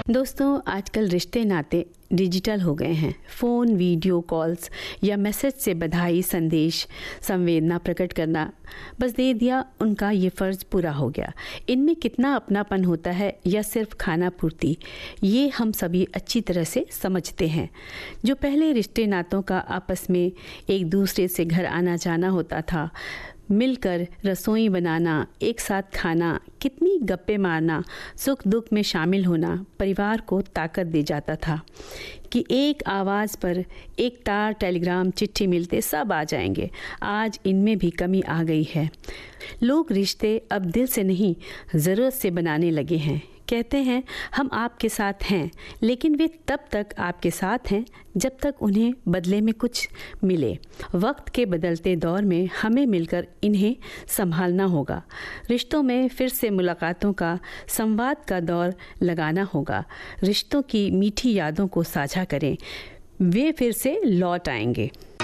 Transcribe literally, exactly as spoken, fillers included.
दोस्तों, आजकल रिश्ते नाते डिजिटल हो गए हैं। फ़ोन, वीडियो कॉल्स या मैसेज से बधाई, संदेश, संवेदना प्रकट करना बस दे दिया, उनका ये फ़र्ज़ पूरा हो गया। इनमें कितना अपनापन होता है या सिर्फ खाना पूर्ति, ये हम सभी अच्छी तरह से समझते हैं। जो पहले रिश्ते नातों का आपस में एक दूसरे से घर आना जाना होता था, मिलकर रसोई बनाना, एक साथ खाना, कितनी गप्पे मारना, सुख दुख में शामिल होना परिवार को ताकत दे जाता था कि एक आवाज़ पर, एक तार, टेलीग्राम, चिट्ठी मिलते सब आ जाएंगे। आज इनमें भी कमी आ गई है। लोग रिश्ते अब दिल से नहीं, ज़रूरत से बनाने लगे हैं। कहते हैं हम आपके साथ हैं, लेकिन वे तब तक आपके साथ हैं जब तक उन्हें बदले में कुछ मिले। वक्त के बदलते दौर में हमें मिलकर इन्हें संभालना होगा। रिश्तों में फिर से मुलाकातों का, संवाद का दौर लगाना होगा। रिश्तों की मीठी यादों को साझा करें, वे फिर से लौट आएंगे।